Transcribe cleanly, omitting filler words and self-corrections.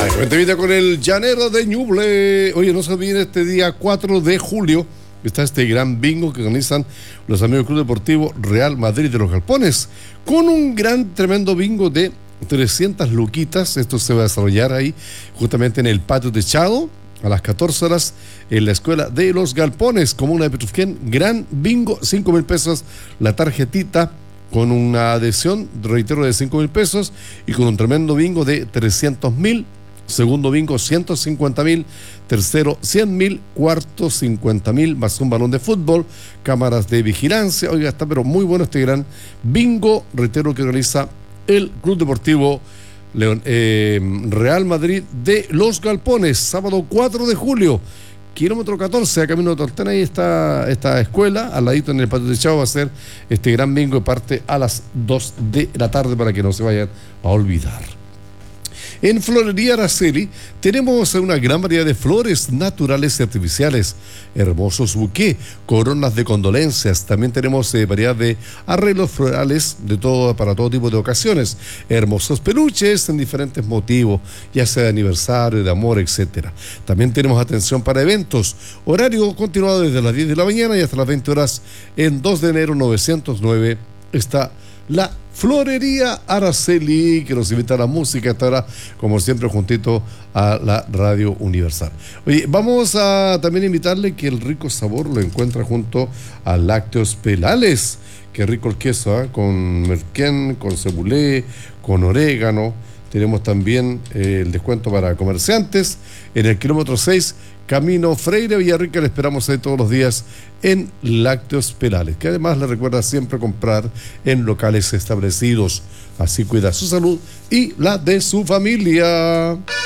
Cuentevita con el llanero de Ñuble. Oye, no se olviden, este día 4 de julio está este gran bingo que organizan los amigos del Club Deportivo Real Madrid de los Galpones, con un tremendo bingo de 300 luquitas. Esto se va a desarrollar ahí justamente en el patio techado a las 14 horas en la Escuela de los Galpones, comuna de Petrufquén. Gran bingo, 5.000 pesos la tarjetita, con una adhesión, reitero, de 5.000 pesos, y con un tremendo bingo de 300.000, segundo bingo 150.000, tercero 100.000, cuarto 50.000, más un balón de fútbol, cámaras de vigilancia. Oiga, está pero muy bueno este gran bingo, reitero, que organiza el Club Deportivo Real Madrid de los Galpones, sábado 4 de julio. Kilómetro 14, a camino de Tortena, ahí está esta escuela, al ladito en el patio techado va a ser este gran bingo, de parte a las 2 de la tarde para que no se vayan a olvidar. En Florería Araceli tenemos una gran variedad de flores naturales y artificiales, hermosos buqués, coronas de condolencias. También tenemos variedad de arreglos florales para todo tipo de ocasiones, hermosos peluches en diferentes motivos, ya sea de aniversario, de amor, etcétera. También tenemos atención para eventos, horario continuado desde las 10 de la mañana y hasta las 20 horas. En 2 de enero 909 está la Florería Araceli, que nos invita a la música. Estará, como siempre, juntito a la Radio Universal. Oye, vamos a también invitarle que el rico sabor lo encuentra junto a Lácteos Pelales. Qué rico el queso, con merquén, con cebulé, con orégano. Tenemos también el descuento para comerciantes en el kilómetro 6, Camino Freire Villarrica. Le esperamos ahí todos los días en Lácteos Pelales, que además le recuerda siempre comprar en locales establecidos. Así cuida su salud y la de su familia.